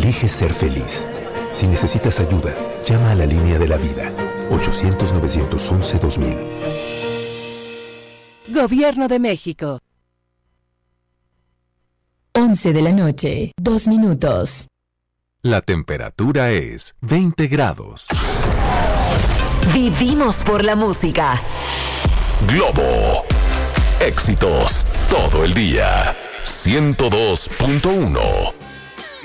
Elige ser feliz. Si necesitas ayuda, llama a la línea de la vida. 800-911-2000. Gobierno de México. 11 de la noche, 2 minutos. La temperatura es 20 grados. Vivimos por la música. Globo. Éxitos todo el día. 102.1.